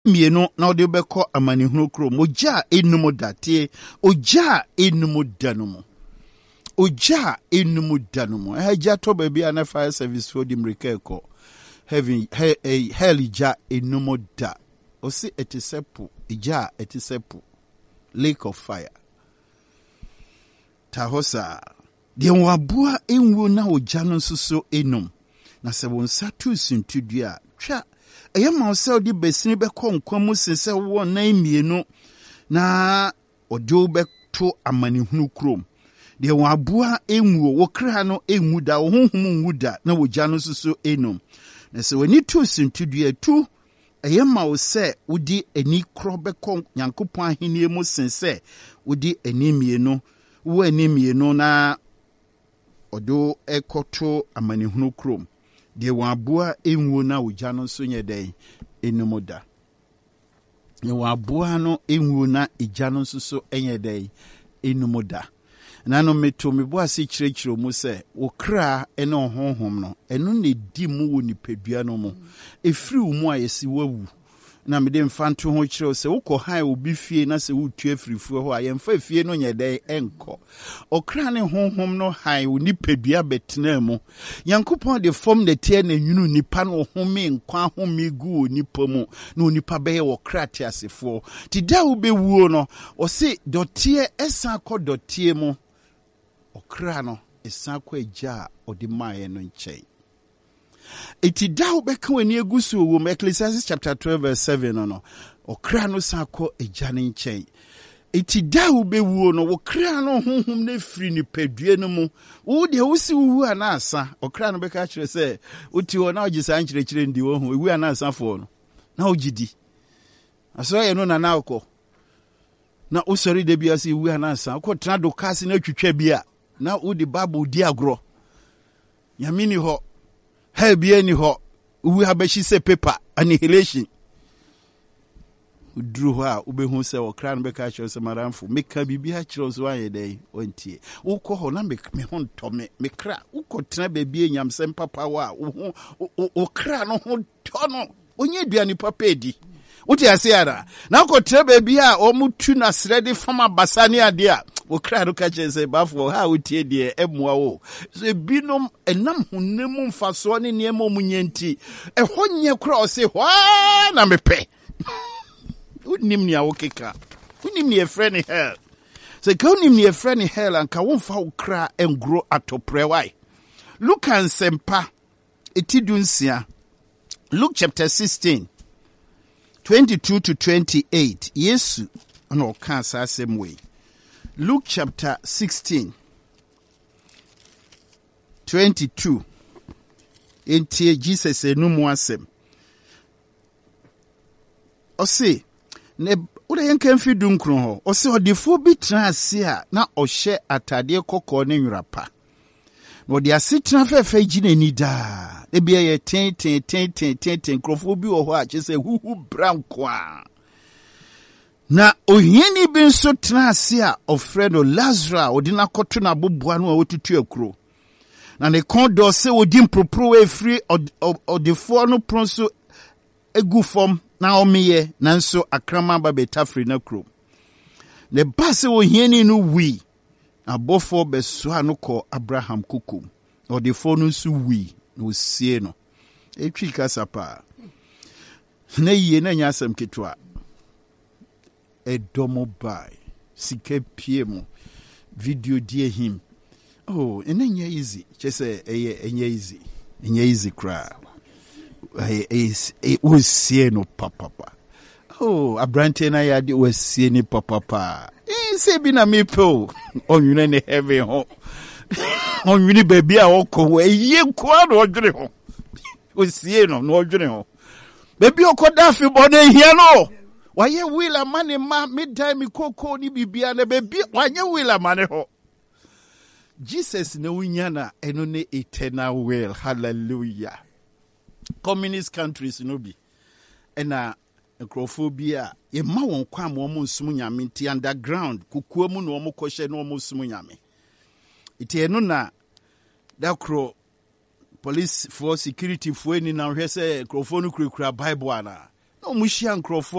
mieno na ode beko amanehunu krom ogya enum date ogya enum danom ogya enum danom agya to baby ana fire service for dimreka ko heaven hell ja enum da osi etisepu ja etisepu lake of fire tahosa de wabua enwo na ogya no nso enum na se wonsa tu sintudua twa eyama ose di besini be konkwa mu sese wo na mienu na odo be to amanehunu krom de wabua enwo wo kra no enwu da wo honhom nwu da na wogya no suso enum na se wani tu sintudua tu eyama ose udi eni kro be kon Nyankopon ahenie mu sese udi eni mienu wo eni mienu na odo ekoto amanehunu krom de wabua enwo na ogya no so nyedai enumoda de wabua no enwo na egya no so enyedai enumoda na no meto mebo ase kirekiro mu se wo kra ene honhom no eno ne di mu wo nipadua no mu efiri wo mu ayesi wawu na mede mfanto ho kireo se wo ko han obi fie na se wo tu afirifuo ho ayemfa fie no nyedai enko okra ne honhom no han wo nipadua betena mu Yankopon de form de tie na nwunu nipa no home nkwa home gu nipa mu na nipa beye wo kra te asefo ti da wo bewuo no o se dotie esa kɔ dotie mu okra no esa kɔ agya odi maaye no nkyɛn iti dawo beka wani egusu wo Ecclesiastes chapter 12 verse 7 no okra no sako ejane nkyɛn iti dawo bewuo no wo kra no honhom na firi ni padue no mu wo de wo si wu anasa okra no beka kyerɛ sɛ uti wo na ogisa nkyerɛkyerɛ ndi wo ho wu anasa fo no na ogidi aso ye no na na akɔ na usori de bia si wu anasa akɔ tena do kasi na twitwa bia na wo de bible di agro yamini ho Hebie ni ho uwe habeshi se paper annihilation udru ho a ubehu se okra no beka kire se maramfo meka bibia kire so ayedai ontie ukɔ ho na me ho ntome mekra ukɔtena baabi enyamsem papa wa okra no ho tono onye duani papa edi wote ase ara na ukɔtena baabi a omutu na srede fama basane ade a okra no ka kire se bafo ha wotie de emua wo so binom enam honemu mfaso ne niema omunyenti ehonye kra o se hwa na mepe unim ni awokeka unim ni efreni hell so ka unim ni efreni hell anka wonfa okra engro atoprewai look and sempa etidunsia Luke chapter 16 22 to 28 Yesu ono ka sa asem Luke chapter 16 22 Enti Jesus enumu asem Ose ne ura yenka mfi dunkron ho ose odifo bi tena ase a na ohye atade kokko ne nwrapa na odi ase tena fefe gina ni da e bia ye ten krofo bi wo ho a chese huhu branko a na ohieni bi nso tena ase a ofredo Lazarus odina koto na boboa no a wotutu akuro na ne kondo se odi mpropro we free odifo no pronso egu fom na omiye nanso akrama ba betafri na krom ne base ohieni no wi abofo beso anoko Abraham kukum odifo no nso wi no sie no etwi kasapa na yie na nyasam ketwa edomo bai sike piemo video die him oh enye easy chese enye easy cry was no papa oh abrante na ya de was ni papa se bi na me po onwune ne heaven ho onwune baby a okọ ye kwa no odwere ho osie no odwere ho baby okoda fi bo na hia no waye wila mane ma midtime koko ni bibia na baby waye wila mane ho Jesus na wunya na eno ne eternal will hallelujah communist countries no bi ena necrophobia ye ma won kwa ma omo nsum nyame ti underground kukuo mu no omo kohye no omo nsum nyame iti eno na dakro police for security for ni na hwese necrophone kurekura bible ana no omo hia necrophone